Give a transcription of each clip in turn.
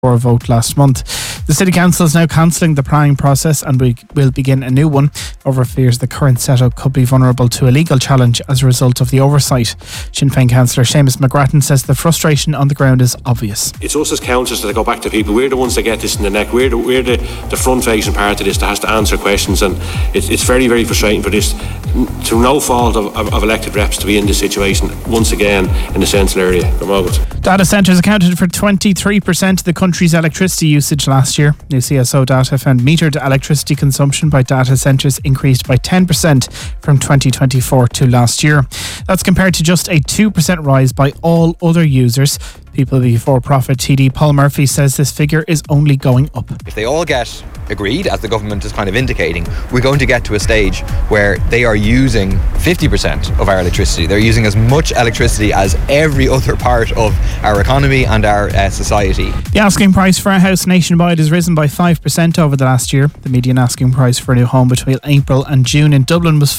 for a vote last month. The City Council is now cancelling the planning process and we will begin a new one over fears the current setup could be vulnerable to a legal challenge as a result of the oversight. Sinn Féin councillor Seamus McGrattan says the frustration on the ground is obvious. It's us as councillors that go back to people. We're the ones that get this in the neck. We're the front-facing part of this that has to answer questions, and it's very, very frustrating for this, to no fault of elected reps, to be in this situation once again in the central area. Data centres accounted for 23% of the country's electricity usage last year. New CSO data found metered electricity consumption by data centres increased by 10% from 2024 to last year. That's compared to just a 2% rise by all other users. People Before Profit TD Paul Murphy says this figure is only going up. If they all get agreed, as the government is kind of indicating, we're going to get to a stage where they are using 50% of our electricity. They're using as much electricity as every other part of our economy and our society. The asking price for a house nationwide has risen by 5% over the last year. The median asking price for a new home between April and June in Dublin was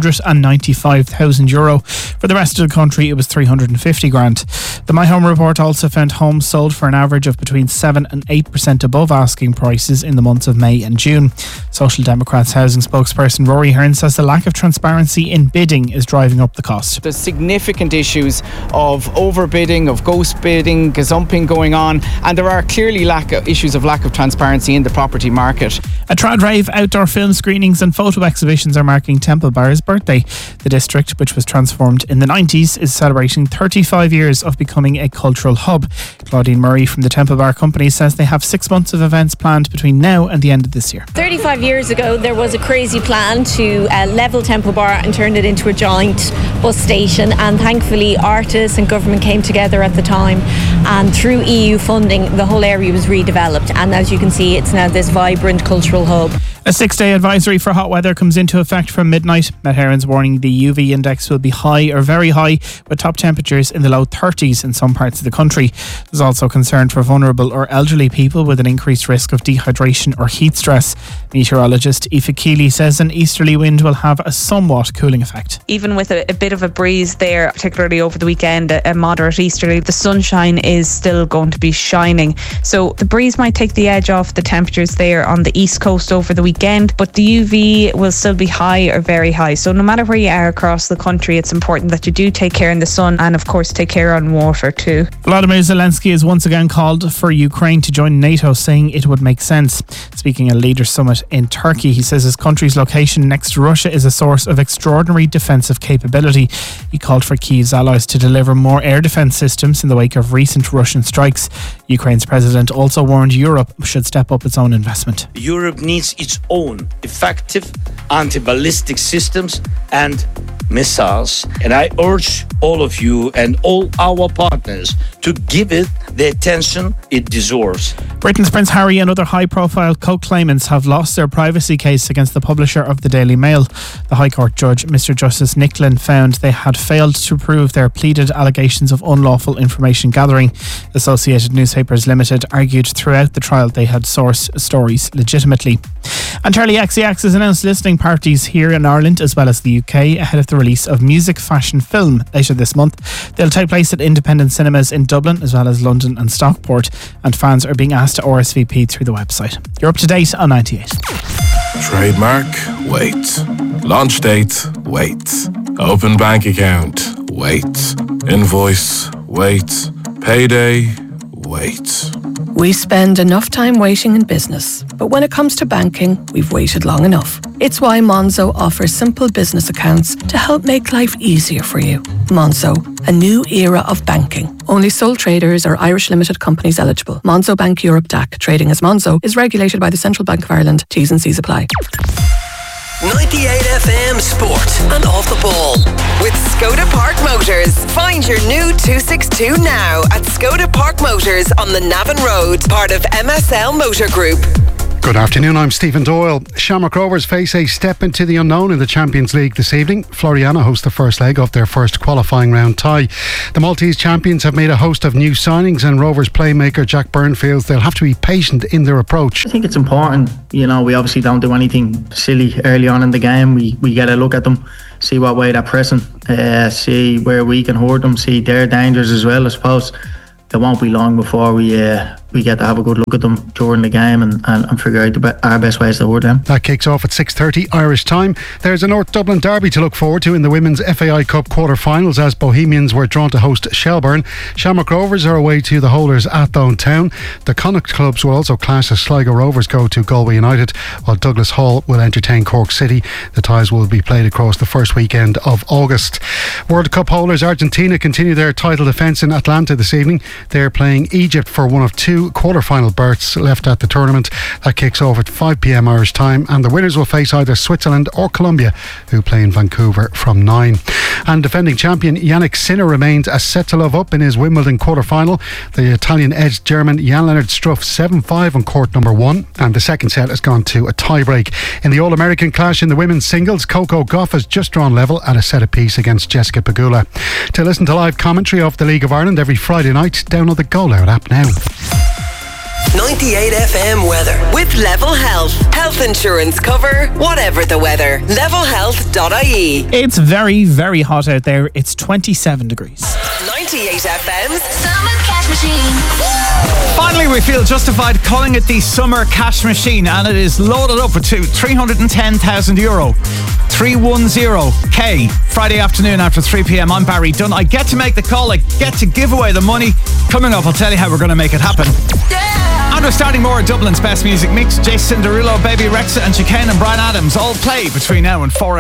€495,000. For the rest of the country, it was 350 grand. The My Home report also found homes sold for an average of between 7 and 8% above asking prices in the months of May and June. Social Democrats housing spokesperson Rory Hearn says the lack of transparency in bidding is driving up the cost. There's significant issues of overbidding, of ghost bidding, gazumping going on, and there are clearly issues of lack of transparency in the property market. A trad rave, outdoor film screenings and photo exhibitions are marking Temple Bar's birthday. The district, which was transformed in the 90s, is celebrating 35 years of becoming a cultural hub. Claudine Murray from the Temple Bar Company says they have 6 months of events planned between now and the end of this year. 35 years ago there was a crazy plan to level Temple Bar and turn it into a giant bus station, and thankfully artists and government came together at the time, and through EU funding the whole area was redeveloped, and as you can see it's now this vibrant cultural hub. A 6-day advisory for hot weather comes into effect from midnight. Met Éireann's warning the UV index will be high or very high, with top temperatures in the low 30s in some parts of the country. There's also concern for vulnerable or elderly people with an increased risk of dehydration or heat stress. Meteorologist Aoife Keeley says an easterly wind will have a somewhat cooling effect. Even with a bit of a breeze there, particularly over the weekend, a moderate easterly, the sunshine is still going to be shining. So the breeze might take the edge off the temperatures there on the east coast over the weekend, but the UV will still be high or very high. So no matter where you are across the country, it's important that you do take care in the sun and of course take care on water too. Volodymyr Zelensky has once again called for Ukraine to join NATO, saying it would make sense. Speaking at a leaders' summit in Turkey, he says his country's location next to Russia is a source of extraordinary defensive capability. He called for Kyiv's allies to deliver more air defence systems in the wake of recent Russian strikes. Ukraine's president also warned Europe should step up its own investment. Europe needs its own effective anti-ballistic systems and missiles, and I urge all of you and all our partners to give it the attention it deserves. Britain's Prince Harry and other high-profile co-claimants have lost their privacy case against the publisher of the Daily Mail. The High Court judge, Mr Justice Nicklin, found they had failed to prove their pleaded allegations of unlawful information gathering. Associated Newspapers Limited argued throughout the trial they had sourced stories legitimately. And Charlie XCX has announced listening parties here in Ireland as well as the UK ahead of the release of Music Fashion Film later this month. They'll take place at independent cinemas in Dublin as well as London and Stockport, and fans are being asked to RSVP through the website. You're up to date on 98. Trademark, wait. Launch date, wait. Open bank account, wait. Invoice, wait. Payday, wait. We spend enough time waiting in business, but when it comes to banking, we've waited long enough. It's why Monzo offers simple business accounts to help make life easier for you. Monzo, a new era of banking. Only sole traders or Irish limited companies eligible. Monzo Bank Europe DAC, trading as Monzo, is regulated by the Central Bank of Ireland. T's and C's apply. 98 FM Sport and Off the Ball with Skoda Park Motors. Find your new 262 now at Skoda Park Motors on the Navan Road, part of MSL Motor Group. Good afternoon, I'm Stephen Doyle. Shamrock Rovers face a step into the unknown in the Champions League this evening. Floriana host the first leg of their first qualifying round tie. The Maltese champions have made a host of new signings, and Rovers playmaker Jack Byrne feels they'll have to be patient in their approach. I think it's important, we obviously don't do anything silly early on in the game. We get a look at them, see what way they're pressing, see where we can hurt them, see their dangers as well. I suppose it won't be long before we we get to have a good look at them during the game and figure out our best ways to award them. That kicks off at 6:30 Irish time. There's a North Dublin derby to look forward to in the Women's FAI Cup quarter-finals as Bohemians were drawn to host Shelbourne. Shamrock Rovers are away to the holders Athlone Town. The Connacht clubs will also clash as Sligo Rovers go to Galway United, while Douglas Hall will entertain Cork City. The ties will be played across the first weekend of August. World Cup holders Argentina continue their title defence in Atlanta this evening. They're playing Egypt for one of two quarter-final berths left at the tournament. That kicks off at 5 p.m. Irish time, and the winners will face either Switzerland or Colombia, who play in Vancouver from 9. And defending champion Yannick Sinner remains as set to love up in his Wimbledon quarter-final. The Italian edged German Jan-Lennard Struff 7-5 on court number 1, and the second set has gone to a tie-break. In the All-American clash in the women's singles, Coco Gauff has just drawn level at a set apiece against Jessica Pegula. To listen to live commentary of the League of Ireland every Friday night, download the Go Loud app now. 98 FM weather with Level Health. Health insurance cover, whatever the weather. Levelhealth.ie. It's very, very hot out there. It's 27 degrees. 98 FM's Summer Cash Machine. Finally, we feel justified calling it the Summer Cash Machine, and it is loaded up with €310,000. 310K. Friday afternoon after 3 p.m. I'm Barry Dunn. I get to make the call. I get to give away the money. Coming up, I'll tell you how we're going to make it happen. And we're starting more of Dublin's best music mix. Jason Derulo, Baby Rexha and Chicane and Bryan Adams all play between now and 4